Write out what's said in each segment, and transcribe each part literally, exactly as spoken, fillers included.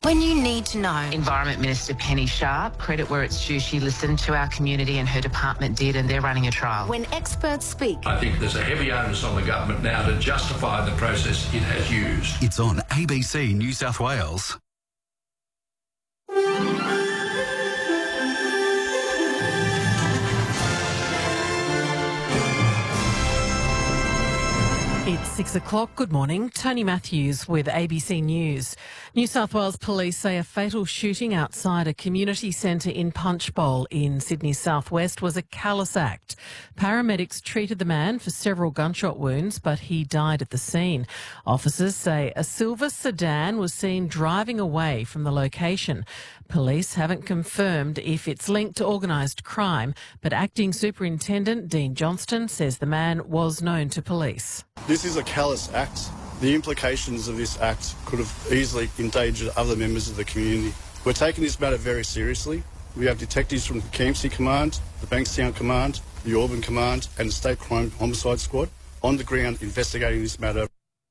When you need to know. Environment Minister Penny Sharp, credit where it's due, she listened to our community and her department did, and they're running a trial. When experts speak. I think there's a heavy onus on the government now to justify the process it has used. It's on A B C New South Wales. It's six o'clock. Good morning. Tony Matthews with A B C News. New South Wales Police say a fatal shooting outside a community centre in Punchbowl in Sydney's southwest was a callous act. Paramedics treated the man for several gunshot wounds, but he died at the scene. Officers say a silver sedan was seen driving away from the location. Police haven't confirmed if it's linked to organised crime, but Acting Superintendent Dean Johnston says the man was known to police. This is a callous act. The implications of this act could have easily endangered other members of the community. We're taking this matter very seriously. We have detectives from the Campsie Command, the Bankstown Command, the Auburn Command and the State Crime Homicide Squad on the ground investigating this matter.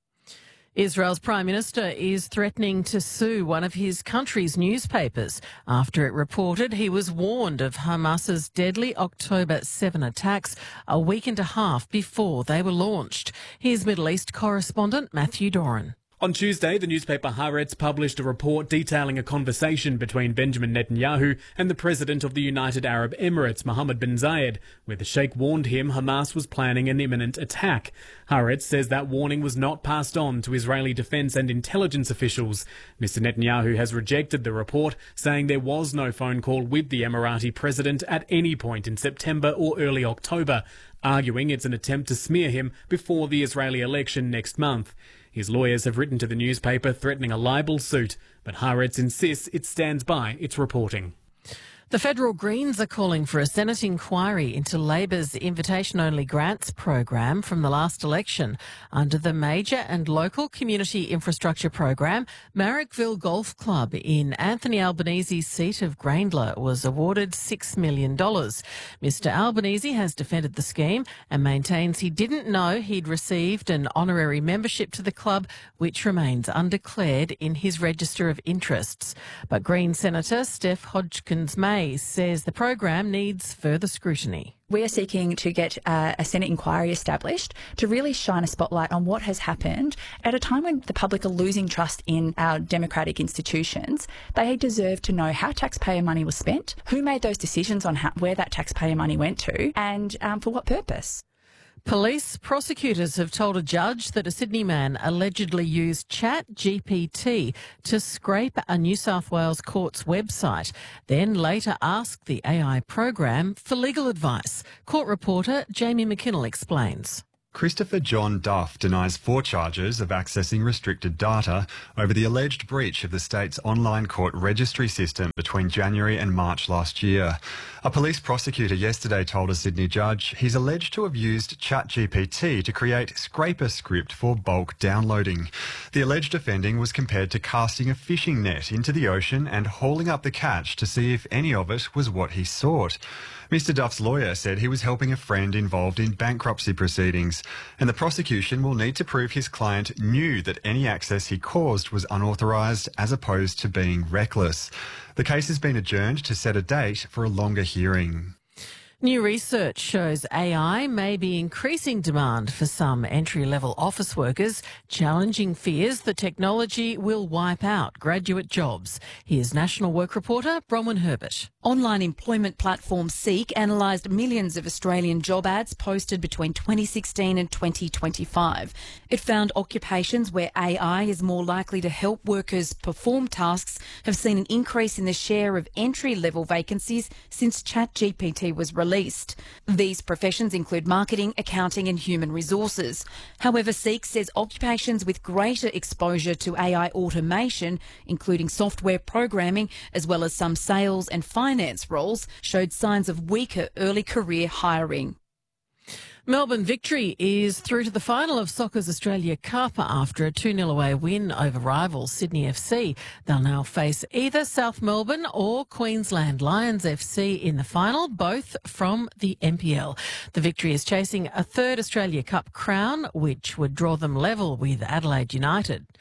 Israel's Prime Minister is threatening to sue one of his country's newspapers after it reported he was warned of Hamas's deadly October seventh attacks a week and a half before they were launched. Here's Middle East correspondent Matthew Doran. On Tuesday, the newspaper Haaretz published a report detailing a conversation between Benjamin Netanyahu and the President of the United Arab Emirates, Mohammed bin Zayed, where the Sheikh warned him Hamas was planning an imminent attack. Haaretz says that warning was not passed on to Israeli defence and intelligence officials. Mister Netanyahu has rejected the report, saying there was no phone call with the Emirati President at any point in September or early October, arguing it's an attempt to smear him before the Israeli election next month. His lawyers have written to the newspaper threatening a libel suit, but Haaretz insists it stands by its reporting. The federal Greens are calling for a Senate inquiry into Labor's invitation-only grants program from the last election. Under the major and local community infrastructure program, Marrickville Golf Club in Anthony Albanese's seat of Grayndler was awarded six million dollars. Mister Albanese has defended the scheme and maintains he didn't know he'd received an honorary membership to the club, which remains undeclared in his register of interests. But Green Senator Steph Hodgkins-May says the program needs further scrutiny. We are seeking to get uh, a Senate inquiry established to really shine a spotlight on what has happened at a time when the public are losing trust in our democratic institutions. They deserve to know how taxpayer money was spent, who made those decisions on how, where that taxpayer money went to, and um, for what purpose. Police prosecutors have told a judge that a Sydney man allegedly used Chat G P T to scrape a New South Wales court's website, then later asked the A I program for legal advice. Court reporter Jamie McKinnell explains. Christopher John Duff denies four charges of accessing restricted data over the alleged breach of the state's online court registry system between January and March last year. A police prosecutor yesterday told a Sydney judge he's alleged to have used Chat G P T to create scraper script for bulk downloading. The alleged offending was compared to casting a fishing net into the ocean and hauling up the catch to see if any of it was what he sought. Mister Duff's lawyer said he was helping a friend involved in bankruptcy proceedings, and the prosecution will need to prove his client knew that any access he caused was unauthorised as opposed to being reckless. The case has been adjourned to set a date for a longer hearing. New research shows A I may be increasing demand for some entry-level office workers, challenging fears the technology will wipe out graduate jobs. Here's National Work reporter Bronwyn Herbert. Online employment platform Seek analysed millions of Australian job ads posted between twenty sixteen and twenty twenty-five. It found occupations where A I is more likely to help workers perform tasks have seen an increase in the share of entry-level vacancies since Chat G P T was released. These professions include marketing, accounting and human resources. However, Seek says occupations with greater exposure to A I automation, including software programming, as well as some sales and finance Finance roles, showed signs of weaker early career hiring. Melbourne Victory is through to the final of Soccer's Australia Cup after a two nil away win over rivals Sydney F C. They'll now face either South Melbourne or Queensland Lions F C in the final, both from the N P L. The Victory is chasing a third Australia Cup crown, which would draw them level with Adelaide United.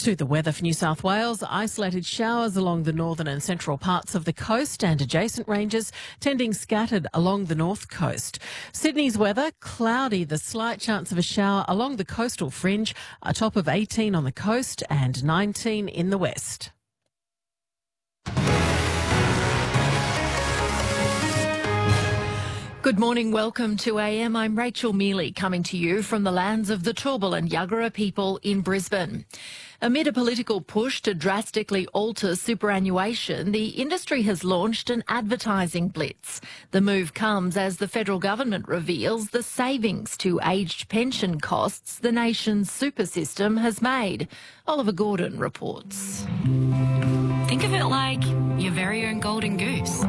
To the weather for New South Wales, isolated showers along the northern and central parts of the coast and adjacent ranges, tending scattered along the north coast. Sydney's weather, cloudy, the slight chance of a shower along the coastal fringe, a top of eighteen on the coast and nineteen in the west. Good morning, welcome to A M. I'm Rachel Mealy, coming to you from the lands of the Turrbal and Yagara people in Brisbane. Amid a political push to drastically alter superannuation, the industry has launched an advertising blitz. The move comes as the federal government reveals the savings to aged pension costs the nation's super system has made. Oliver Gordon reports. Think of it like your very own golden goose.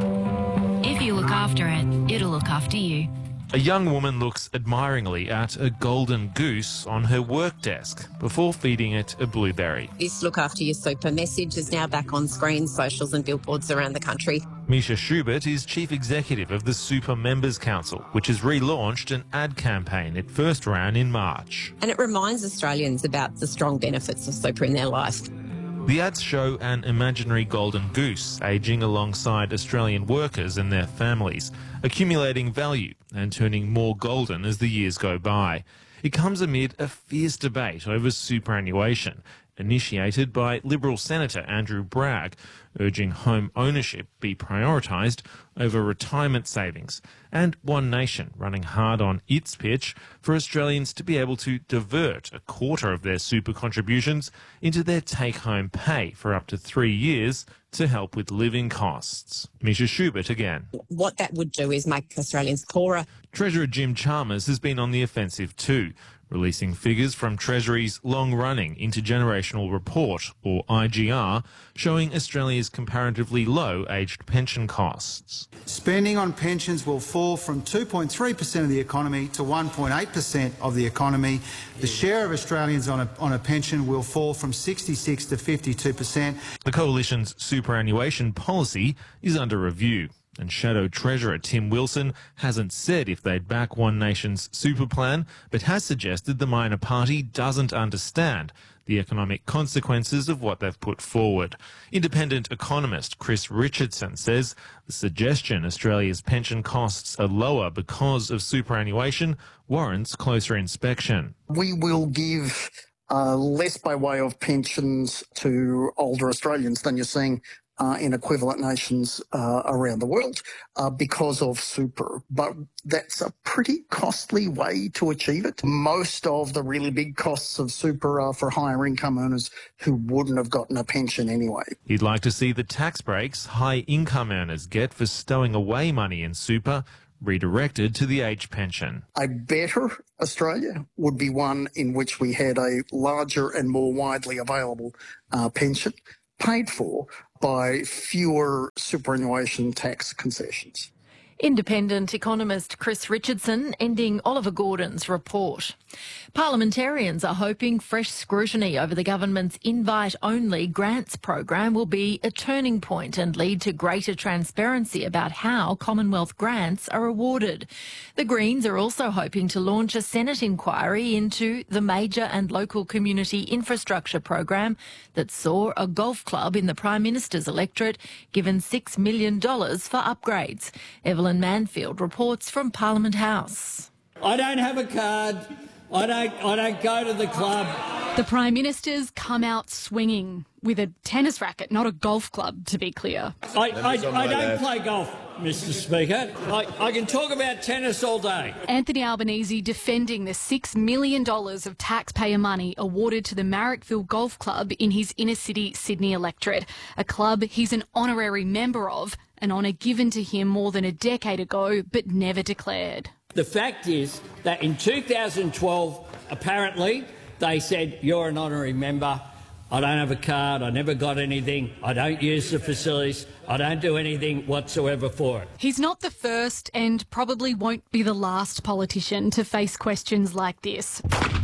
If you look after it, it'll look after you. A young woman looks admiringly at a golden goose on her work desk before feeding it a blueberry. This Look After Your Super message is now back on screens, socials and billboards around the country. Misha Schubert is Chief Executive of the Super Members Council, which has relaunched an ad campaign it first ran in March. And it reminds Australians about the strong benefits of super in their life. The ads show an imaginary golden goose ageing alongside Australian workers and their families, accumulating value and turning more golden as the years go by. It comes amid a fierce debate over superannuation, initiated by Liberal Senator Andrew Bragg, urging home ownership be prioritised over retirement savings, and One Nation running hard on its pitch for Australians to be able to divert a quarter of their super contributions into their take-home pay for up to three years to help with living costs. Misha Schubert again. What that would do is make Australians poorer. Treasurer Jim Chalmers has been on the offensive too, releasing figures from Treasury's long-running Intergenerational Report, or I G R, showing Australia's comparatively low aged pension costs. Spending on pensions will fall from two point three percent of the economy to one point eight percent of the economy. The share of Australians on a, on a pension will fall from sixty-six to fifty-two percent. The Coalition's superannuation policy is under review, and Shadow Treasurer Tim Wilson hasn't said if they'd back One Nation's super plan, but has suggested the minor party doesn't understand the economic consequences of what they've put forward. Independent economist Chris Richardson says the suggestion Australia's pension costs are lower because of superannuation warrants closer inspection. We will give uh, less by way of pensions to older Australians than you're seeing Uh, in equivalent nations uh, around the world uh, because of super. But that's a pretty costly way to achieve it. Most of the really big costs of super are for higher income earners who wouldn't have gotten a pension anyway. He'd like to see the tax breaks high income earners get for stowing away money in super redirected to the age pension. A better Australia would be one in which we had a larger and more widely available uh, pension paid for by fewer superannuation tax concessions. Independent economist Chris Richardson ending Oliver Gordon's report. Parliamentarians are hoping fresh scrutiny over the government's invite-only grants program will be a turning point and lead to greater transparency about how Commonwealth grants are awarded. The Greens are also hoping to launch a Senate inquiry into the major and local community infrastructure program that saw a golf club in the Prime Minister's electorate given six million dollars for upgrades. Evelyn Manfield reports from Parliament House. I don't have a card. I don't, I don't go to the club. The Prime Minister's come out swinging with a tennis racket, not a golf club, to be clear. I, I, I don't play golf, Mister Speaker. I, I can talk about tennis all day. Anthony Albanese defending the six million dollars of taxpayer money awarded to the Marrickville Golf Club in his inner-city Sydney electorate, a club he's an honorary member of, an honour given to him more than a decade ago but never declared. The fact is that in two thousand twelve, apparently, they said, you're an honorary member. I don't have a card. I never got anything. I don't use the facilities. I don't do anything whatsoever for it. He's not the first and probably won't be the last politician to face questions like this.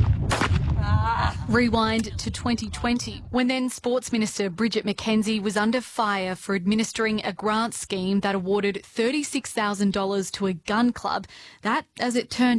Rewind to twenty twenty, when then Sports Minister Bridget McKenzie was under fire for administering a grant scheme that awarded thirty-six thousand dollars to a gun club that, as it turned out,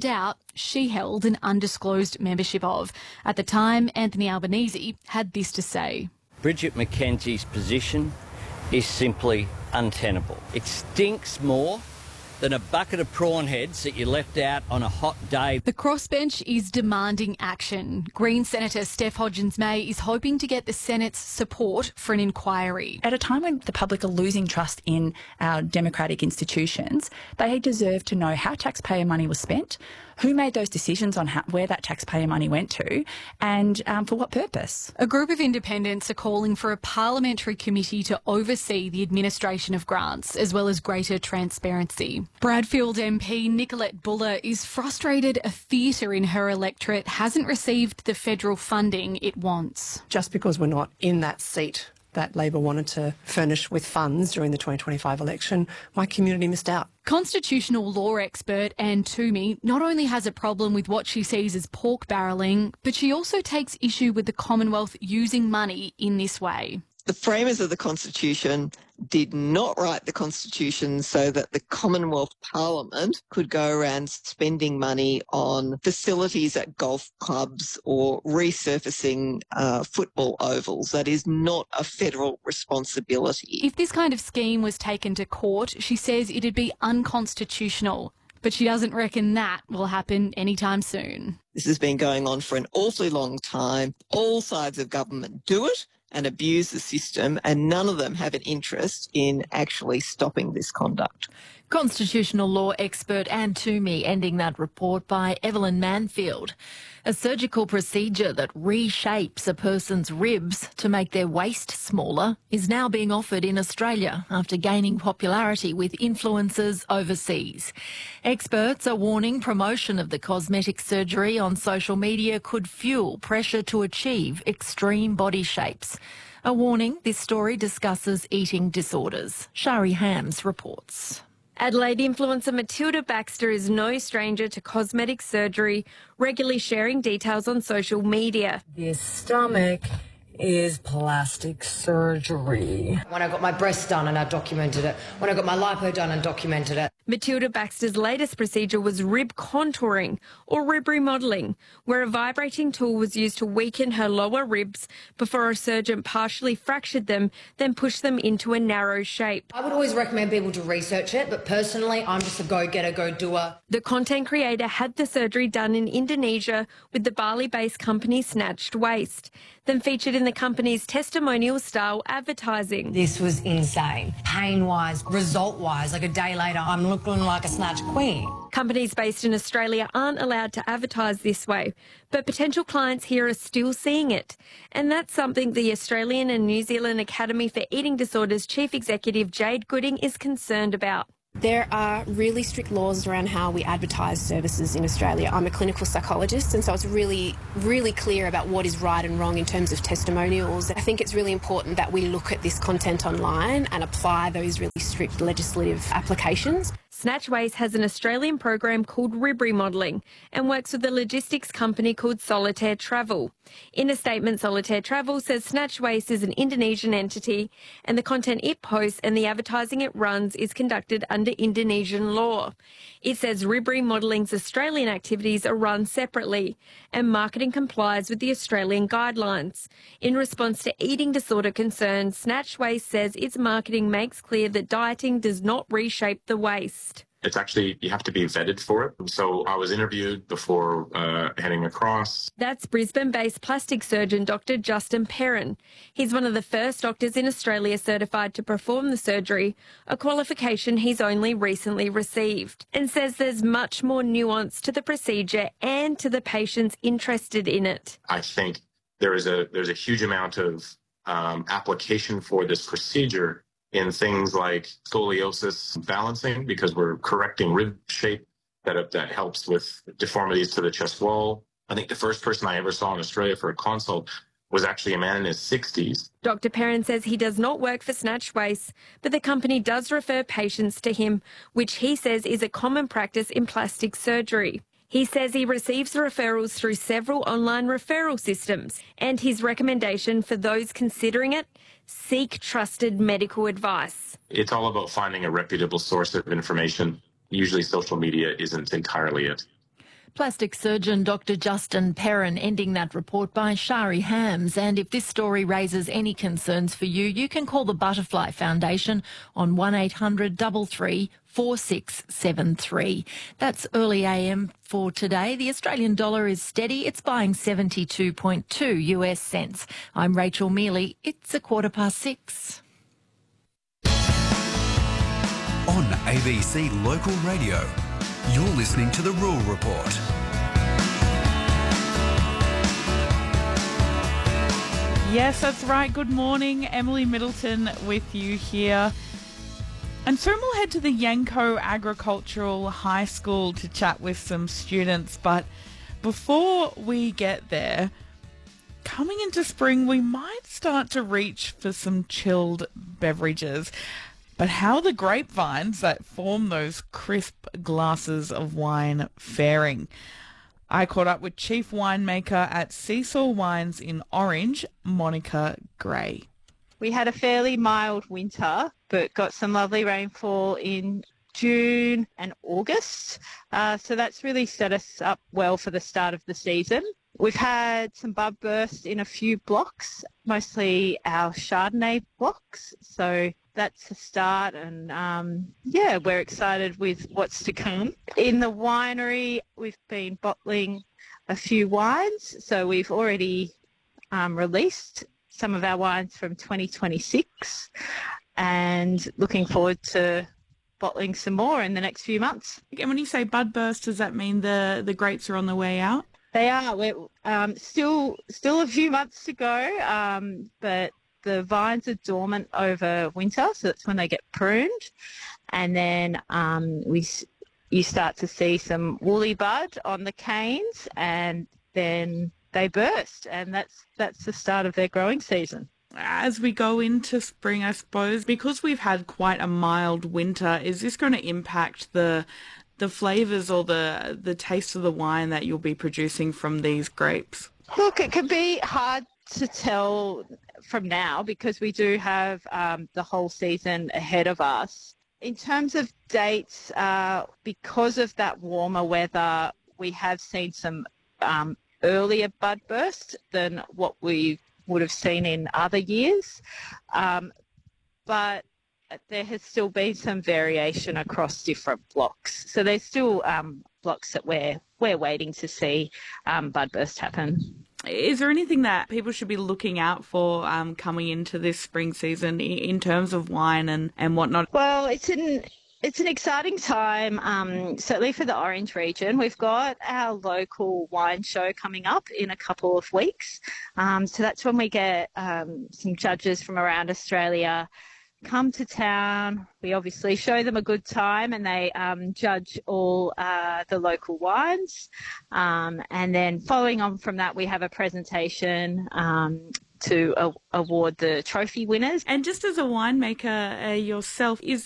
she held an undisclosed membership of. At the time, Anthony Albanese had this to say. Bridget McKenzie's position is simply untenable. It stinks more than a bucket of prawn heads that you left out on a hot day. The crossbench is demanding action. Green Senator Steph Hodgins-May is hoping to get the Senate's support for an inquiry. At a time when the public are losing trust in our democratic institutions, they deserve to know how taxpayer money was spent, who made those decisions on how, where that taxpayer money went to, and um, for what purpose. A group of independents are calling for a parliamentary committee to oversee the administration of grants, as well as greater transparency. Bradfield M P Nicolette Buller is frustrated a theatre in her electorate hasn't received the federal funding it wants. Just because we're not in that seat that Labor wanted to furnish with funds during the twenty twenty-five election, my community missed out. Constitutional law expert Anne Toomey not only has a problem with what she sees as pork barrelling, but she also takes issue with the Commonwealth using money in this way. The framers of the Constitution did not write the Constitution so that the Commonwealth Parliament could go around spending money on facilities at golf clubs or resurfacing uh, football ovals. That is not a federal responsibility. If this kind of scheme was taken to court, she says it'd be unconstitutional. But she doesn't reckon that will happen anytime soon. This has been going on for an awfully long time. All sides of government do it and abuse the system, and none of them have an interest in actually stopping this conduct. Constitutional law expert Anne Toomey ending that report by Evelyn Manfield. A surgical procedure that reshapes a person's ribs to make their waist smaller is now being offered in Australia after gaining popularity with influencers overseas. Experts are warning promotion of the cosmetic surgery on social media could fuel pressure to achieve extreme body shapes. A warning, this story discusses eating disorders. Shari Hams reports. Adelaide influencer Matilda Baxter is no stranger to cosmetic surgery, regularly sharing details on social media. This stomach is plastic surgery. When I got my breast done and I documented it. When I got my lipo done and documented it. Matilda Baxter's latest procedure was rib contouring or rib remodelling, where a vibrating tool was used to weaken her lower ribs before a surgeon partially fractured them, then pushed them into a narrow shape. I would always recommend people to research it, but personally, I'm just a go-getter, go-doer. The content creator had the surgery done in Indonesia with the Bali-based company Snatched Waist, then featured in the company's testimonial-style advertising. This was insane. Pain-wise, result-wise, like a day later, I'm looking like a snatch queen. Companies based in Australia aren't allowed to advertise this way, but potential clients here are still seeing it. And that's something the Australian and New Zealand Academy for Eating Disorders Chief Executive Jade Gooding is concerned about. There are really strict laws around how we advertise services in Australia. I'm a clinical psychologist, and so it's really, really clear about what is right and wrong in terms of testimonials. I think it's really important that we look at this content online and apply those really strict legislative applications. Snatch Waist has an Australian program called Rib Remodelling and works with a logistics company called Solitaire Travel. In a statement, Solitaire Travel says Snatch Waist is an Indonesian entity and the content it posts and the advertising it runs is conducted under Indonesian law. It says Rib Remodeling's Australian activities are run separately and marketing complies with the Australian guidelines. In response to eating disorder concerns, Snatch Waist says its marketing makes clear that dieting does not reshape the waist. It's actually, you have to be vetted for it. So I was interviewed before uh, heading across. That's Brisbane-based plastic surgeon Doctor Justin Perrin. He's one of the first doctors in Australia certified to perform the surgery, a qualification he's only recently received, and says there's much more nuance to the procedure and to the patients interested in it. I think there is a there's a huge amount of um, application for this procedure in things like scoliosis balancing, because we're correcting rib shape that, that helps with deformities to the chest wall. I think the first person I ever saw in Australia for a consult was actually a man in his sixties. Doctor Perrin says he does not work for Snatch Waist, but the company does refer patients to him, which he says is a common practice in plastic surgery. He says he receives referrals through several online referral systems, and his recommendation for those considering it, seek trusted medical advice. It's all about finding a reputable source of information. Usually social media isn't entirely it. Plastic surgeon Doctor Justin Perrin ending that report by Shari Hams. And if this story raises any concerns for you, you can call the Butterfly Foundation on one eight hundred three three four six seven three. That's early A M for today. The Australian dollar is steady. It's buying seventy-two point two U S cents. I'm Rachel Mealy. It's a quarter past six. On A B C Local Radio, you're listening to The Rural Report. Yes, that's right. Good morning. Emily Middleton with you here. And soon we'll head to the Yanco Agricultural High School to chat with some students. But before we get there, coming into spring, we might start to reach for some chilled beverages. But how are the grapevines that form those crisp glasses of wine faring? I caught up with chief winemaker at Seesaw Wines in Orange, Monica Gray. We had a fairly mild winter, but got some lovely rainfall in June and August. Uh, so that's really set us up well for the start of the season. We've had some bud burst in a few blocks, mostly our Chardonnay blocks. So that's a start, and um, yeah, we're excited with what's to come. In the winery, we've been bottling a few wines, so we've already um, released some of our wines from twenty twenty-six, and looking forward to bottling some more in the next few months. And when you say bud burst, does that mean the, the grapes are on the way out? They are. We're um, still still a few months to go, um, but the vines are dormant over winter, so that's when they get pruned, and then um, we you start to see some woolly bud on the canes, and then they burst, and that's that's the start of their growing season. As we go into spring, I suppose, because we've had quite a mild winter, is this going to impact the the flavours or the the taste of the wine that you'll be producing from these grapes? Look, it can be hard to tell from now because we do have um, the whole season ahead of us. In terms of dates, uh, because of that warmer weather, we have seen some um, earlier bud burst than what we would have seen in other years. Um, but there has still been some variation across different blocks. So there's still um, blocks that we're, we're waiting to see um, bud burst happen. Is there anything that people should be looking out for um, coming into this spring season in terms of wine and, and whatnot? Well, it's an it's an exciting time, um, certainly for the Orange region. We've got our local wine show coming up in a couple of weeks. Um, so that's when we get um, some judges from around Australia come to town. We obviously show them a good time, and they um, judge all uh, the local wines. Um, and then following on from that, we have a presentation um, to uh, award the trophy winners. And just as a winemaker uh, yourself, is